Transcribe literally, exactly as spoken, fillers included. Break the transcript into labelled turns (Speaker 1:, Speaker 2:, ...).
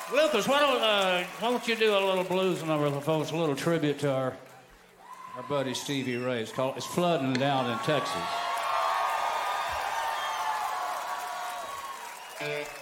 Speaker 1: Lucas, why don't uh, why don't you do a little blues number for folks, a little tribute to our our buddy Stevie Ray. It's called "It's Flooding Down in Texas."